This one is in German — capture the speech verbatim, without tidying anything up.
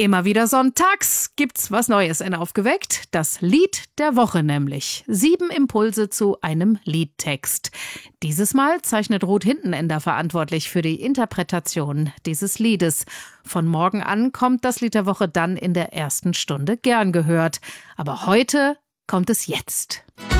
Immer wieder sonntags gibt's was Neues in Aufgeweckt. Das Lied der Woche nämlich. Sieben Impulse zu einem Liedtext. Dieses Mal zeichnet Ruth Hintenender verantwortlich für die Interpretation dieses Liedes. Von morgen an kommt das Lied der Woche dann in der ersten Stunde gern gehört. Aber heute kommt es jetzt.